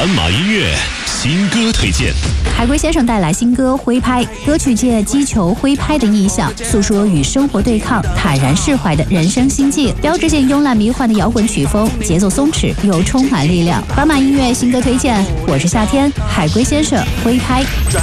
斑马音乐新歌推荐。 海龟先生带来新歌《挥拍》，歌曲借击球挥拍的意象，诉说与生活对抗、坦然释怀的人生心境。标志性慵懒迷幻的摇滚曲风，节奏松弛又充满力量。斑马音乐新歌推荐，我是夏天，海龟先生《挥拍》。